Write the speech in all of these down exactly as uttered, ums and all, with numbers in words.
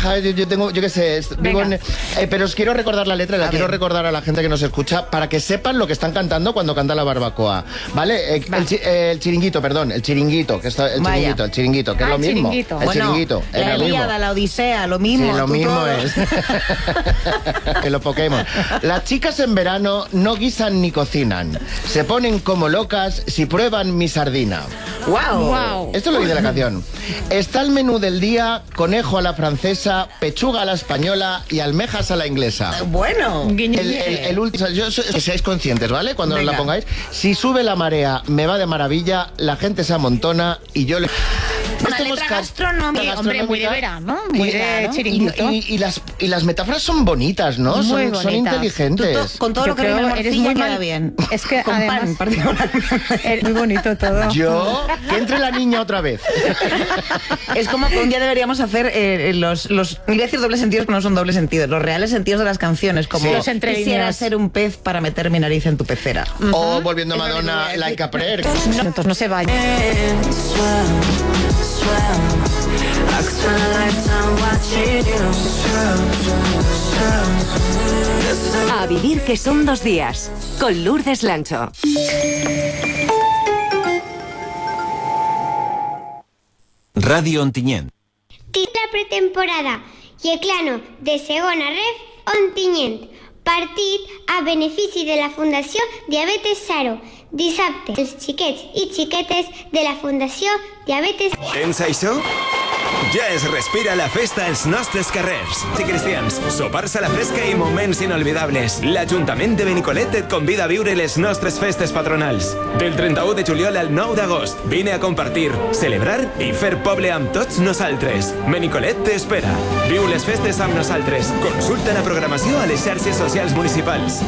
hija, yo, yo tengo, yo qué sé, vivo en, eh, pero os quiero recordar la letra, la a quiero ver. recordar a la gente que nos escucha para que sepan lo que están cantando cuando canta la barbacoa, ¿vale? Eh, el, eh, el chiringuito, perdón, el chiringuito, que está, el Vaya. chiringuito, el chiringuito, que ah, es lo mismo. Chiringuito. El bueno, chiringuito. La Ilíada, la Odisea, lo mismo. Sí, lo mismo todo. es. Que lo Pokémon. Las chicas en verano no guisan ni cocinan. Se ponen como locas si prueban mi sardina. Wow. wow. Esto es lo que dice la canción. Está el menú del día: conejo a la francesa, pechuga a la española y almejas a la inglesa. Bueno. El, el, el último, yo, que seáis conscientes, ¿vale? Cuando Venga. la pongáis. Si sube la marea, me va de maravilla, la gente se amontona y yo le... Una letra gastronómica, hombre, muy de verano, ¿no? Muy y, de ¿no? chiringuito. Y, y, y, las, y las metáforas son bonitas, ¿no? Muy son, bonitas. son inteligentes. Tú, to, con todo yo lo que viene eres muy queda mal... bien. Es que con además, pan, particularmente. Es muy bonito todo. Yo, que entre la niña otra vez. Es como que un día deberíamos hacer eh, los, los, iba a decir dobles sentidos, pero no son dobles sentidos, los reales sentidos de las canciones, como sí. Los quisiera ser un pez para meter mi nariz en tu pecera. Uh-huh. O volviendo a Madonna, Like a Prayer. No, entonces no se vaya. A vivir que son dos días, con Lourdes Lancho. Radio Ontinyent. Tita pretemporada i el clano de segona ref Ontinyent. Partit a benefici de la Fundació Diabetes Zero. Dissabte, els xiquets i xiquetes de la Fundació Diabetes... Tens això? Ja es respira la festa als nostres carrers. I cristians, sopars a la fresca i moments inolvidables. L'Ajuntament de Benicolet et convida a viure les nostres festes patronals. Del trenta-u de juliol al nou d'agost. Vine a compartir, celebrar i fer poble amb tots nosaltres. Benicolet t'espera. Viu les festes amb nosaltres. Consulta la programació a les xarxes socials municipals.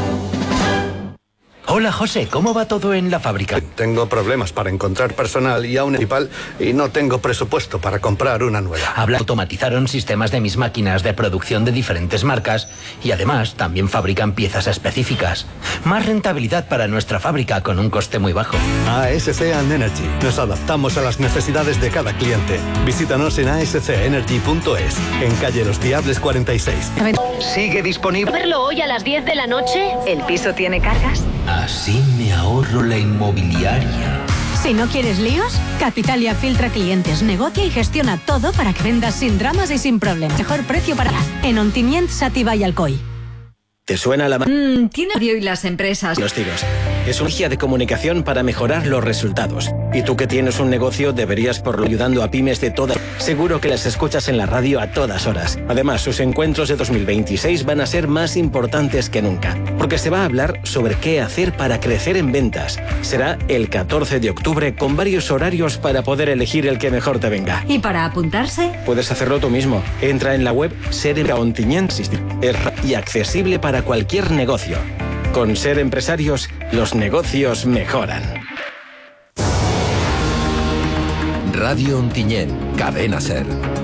Hola, José, ¿cómo va todo en la fábrica? Tengo problemas para encontrar personal y aún municipal y no tengo presupuesto para comprar una nueva. Habla, automatizaron sistemas de mis máquinas de producción de diferentes marcas y además también fabrican piezas específicas. Más rentabilidad para nuestra fábrica con un coste muy bajo. A S C and Energy. Nos adaptamos a las necesidades de cada cliente. Visítanos en a s c energy punto es, en calle Los Diables cuarenta y seis. Sigue disponible. ¿Verlo hoy a las diez de la noche? ¿El piso tiene cargas? Así me ahorro la inmobiliaria. Si no quieres líos, Capitalia filtra clientes, negocia y gestiona todo para que vendas sin dramas y sin problemas. Mejor precio para... En Ontinyent, Sativa y Alcoy. ¿Te suena la... Mm, tiene radio y las empresas. Los tiros. Es una guía de comunicación para mejorar los resultados. Y tú que tienes un negocio deberías por lo ayudando a pymes de todas. Seguro que las escuchas en la radio a todas horas. Además, sus encuentros de dos mil veintiséis van a ser más importantes que nunca. Porque se va a hablar sobre qué hacer para crecer en ventas. Será el catorce de octubre con varios horarios para poder elegir el que mejor te venga. ¿Y para apuntarse? Puedes hacerlo tú mismo. Entra en la web Ser Ontinyent y accesible para cualquier negocio. Con Ser Empresarios, los negocios mejoran. Radio Ontinyent, Cadena Ser.